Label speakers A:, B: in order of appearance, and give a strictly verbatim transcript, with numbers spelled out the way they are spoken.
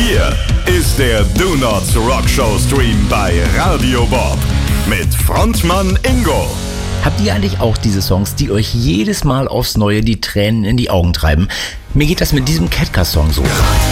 A: Hier ist der Do Nots Rock Show Stream bei Radio Bob mit Frontmann Ingo.
B: Habt ihr eigentlich auch diese Songs, die euch jedes Mal aufs Neue die Tränen in die Augen treiben? Mir geht das mit diesem Catcar-Song so.